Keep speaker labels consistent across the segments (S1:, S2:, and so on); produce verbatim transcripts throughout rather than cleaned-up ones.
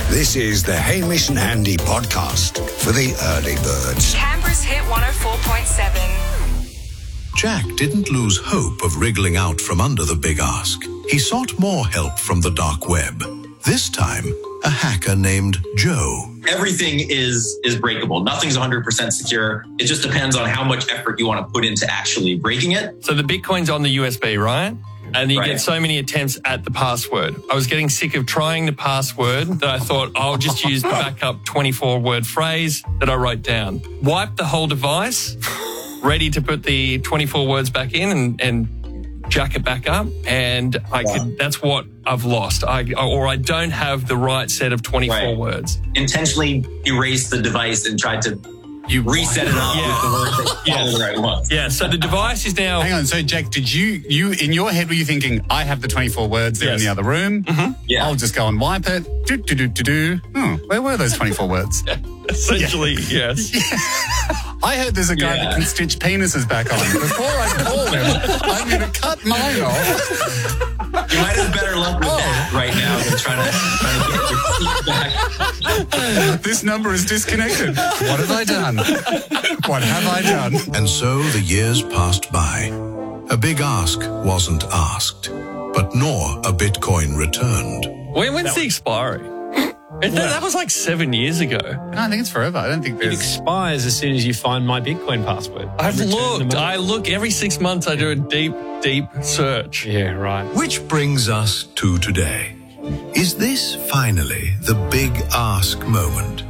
S1: This is the Hamish and Andy podcast for the early birds.
S2: Canberra's Hit one oh four point seven.
S3: Jack didn't lose hope of wriggling out from under the big ask. He sought more help from the dark web. This time, a hacker named Joe.
S4: Everything is is breakable. Nothing's one hundred percent secure. It just depends on how much effort you want to put into actually breaking it.
S5: So the Bitcoin's on the U S B, right? And you
S4: Right.
S5: get so many attempts at the password. I was getting sick of trying the password that I thought I'll just use the backup twenty-four word phrase that I wrote down. Wiped the whole device, ready to put the twenty-four words back in and, and jack it back up. And I could, that's what I've lost. I, or I don't have the right set of twenty-four
S4: Right.
S5: words.
S4: Intentionally erased the device and tried to
S3: You
S4: reset it up
S5: Yeah.
S4: with the words that
S5: Yeah.
S4: follow the right ones.
S5: Yeah, so the device is now...
S6: Hang on, so Jack, did you, you in your head, were you thinking, I have the twenty-four words, they're
S5: Yes.
S6: in the other room,
S4: Yeah.
S6: I'll just go and wipe it, do, do, do, do, do. Oh, where were those twenty-four words?
S5: Essentially, yes.
S6: I heard there's a guy
S4: Yeah.
S6: that can stitch penises back on. Before I call him, I'm going to cut mine off.
S4: You might have better luck with that right now than trying to, trying to get your feet back.
S6: This number is disconnected. What have I done? What have I done?
S3: And so the years passed by. A big ask wasn't asked, but nor a Bitcoin returned.
S5: When, when's the expiry? It, that, that was like seven years ago.
S6: No, I think it's forever. I don't think
S7: It
S6: there's...
S7: expires as soon as you find my Bitcoin password.
S5: I've
S7: Return the
S5: looked.
S7: money.
S5: I look every six months. I do a deep, deep search.
S7: Yeah, right.
S3: Which brings us to today. Is this finally the big ask moment?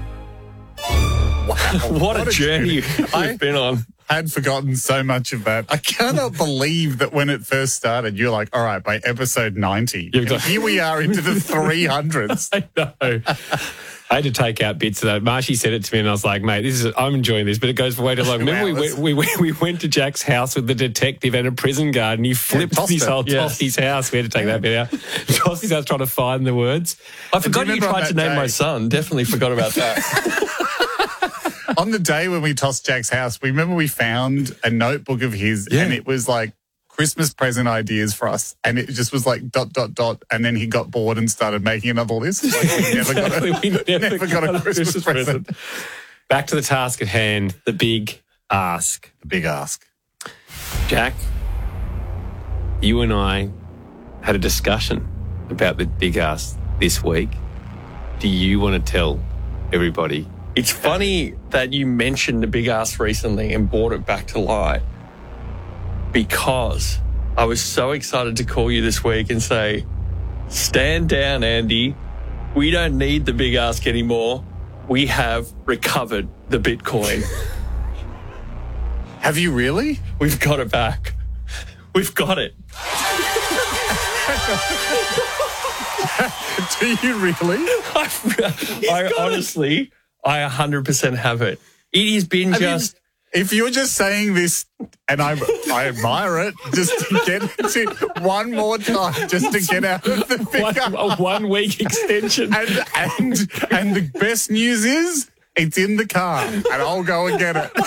S5: What, a journey
S6: I-
S5: we've been on.
S6: had forgotten so much of that. I cannot believe that when it first started, you're like, all right, by episode ninety,
S7: You've
S6: and
S7: got-
S6: here we are into the three hundreds.
S7: I know. I had to take out bits of that. Marshy said it to me, and I was like, "Mate, this is I'm enjoying this, but it goes for way too long." Remember, we
S6: hours.
S7: went, we, went, we went to Jack's house with the detective and a prison guard, and he flipped
S6: tossed
S7: his
S6: it.
S7: whole
S5: Yes.
S7: tossed his house. We had to take that bit out. Tossed his house trying to find the words.
S5: I forgot you
S6: remember on
S5: tried to
S6: that
S5: name my
S6: day-
S5: son. Definitely forgot about that.
S6: On the day when we tossed Jack's house, we remember we found a notebook of his,
S5: Yeah.
S6: and it was like Christmas present ideas for us, and it just was like dot dot dot, and then he got bored and started making another list. Like we never got a,
S7: we never,
S6: never got a Christmas present.
S7: Back to the task at hand, the big ask.
S6: The big ask.
S7: Jack, you and I had a discussion about the big ask this week. Do you want to tell everybody?
S5: It's funny that you mentioned the big ass recently and brought it back to light, because I was so excited to call you this week and say, stand down, Andy. We don't need the big ask anymore. We have recovered the Bitcoin.
S6: Have you really?
S5: We've got it back. We've got it.
S6: Do you really?
S5: I, I honestly, I one hundred percent have it. It has been
S6: I mean,
S5: just...
S6: if you're just saying this, and I, I admire it, just to get it one more time, just to get out of the big
S7: One, a one week extension.
S6: And, and, and the best news is, it's in the car, and I'll go and get it.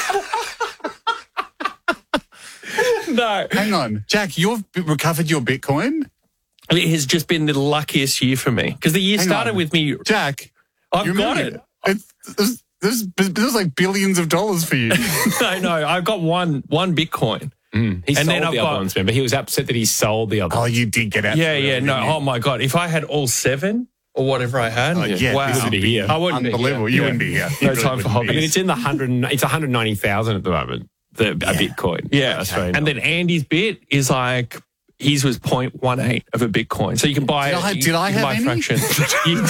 S5: No.
S6: Hang on. Jack, you've b- recovered your Bitcoin?
S5: It has just been the luckiest year for me. Because the year
S6: Hang
S5: started
S6: on.
S5: with me...
S6: Jack,
S5: I've
S6: you
S5: got
S6: remember-
S5: it.
S6: It's, there's, there's, there's like billions of dollars for you.
S5: No, no, I've got one one Bitcoin.
S7: He
S5: And
S7: sold
S5: then I've
S7: the other
S5: got-
S7: ones, remember? He was upset that he sold the other
S6: Oh,
S7: ones.
S6: you did get out.
S5: Yeah,
S6: for it,
S5: yeah, no.
S6: didn't you?
S5: Oh my God. If I had all seven or whatever I had,
S6: Oh, yeah,
S5: wow.
S6: this would be
S7: here.
S5: I wouldn't be
S6: Unbelievable.
S5: here.
S6: You
S5: Yeah.
S6: wouldn't be here. You
S5: No
S6: really
S5: time for
S6: wouldn't be.
S7: I mean,
S5: hobbies.
S7: it's in the hundred. It's one hundred ninety thousand at the moment. The a Bitcoin.
S5: Yeah.
S7: Australian
S5: And then Andy's bit is like, his was zero point one eight of a Bitcoin. So you can buy
S6: Did
S5: it.
S6: I-
S5: you
S6: did I
S5: can
S6: have
S5: buy
S6: any?
S5: fraction. you,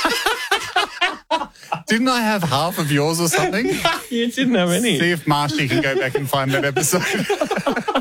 S6: Didn't I have half of yours or something?
S5: you didn't have any.
S6: See if Marshy can go back and find that episode.